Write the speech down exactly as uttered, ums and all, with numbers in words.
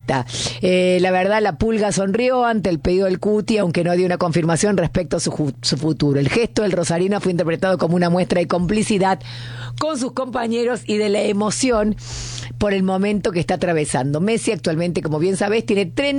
está. Eh, la verdad, la Pulga sonrió ante el pedido del Cuti, aunque no dio una confirmación respecto a su, ju- su futuro. El gesto del rosarino fue interpretado como una muestra de complicidad con sus compañeros y de la emoción por el momento que está atravesando. Messi actualmente, como bien sabés, tiene treinta